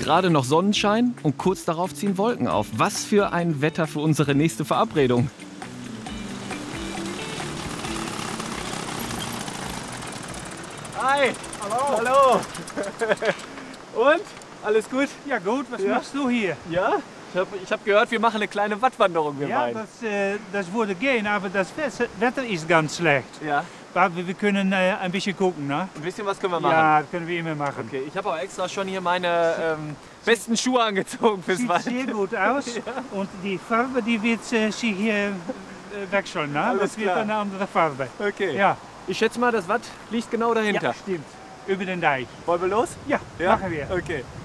gerade noch Sonnenschein und kurz darauf ziehen Wolken auf. Was für ein Wetter für unsere nächste Verabredung. Hi! Hallo! Hallo! Und? Alles gut? Ja gut, was machst du hier? Ja? Ich hab gehört, wir machen eine kleine Wattwanderung, wir Ja, beiden. das würde gehen, aber das Wetter ist ganz schlecht. Ja? Aber wir können ein bisschen gucken, ne? Ein bisschen was können wir machen. Ja, das können wir immer machen. Okay, ich habe auch extra schon hier meine besten Schuhe angezogen fürs Sieht Wald. sehr gut aus und die Farbe, die wird sich hier wechseln, ne? Alles Das wird klar. eine andere Farbe. Okay. Ja, Ich schätze mal, das Watt liegt genau dahinter. ja, stimmt. Über den Deich. Wollen wir los? Ja, Ja? machen wir. Okay.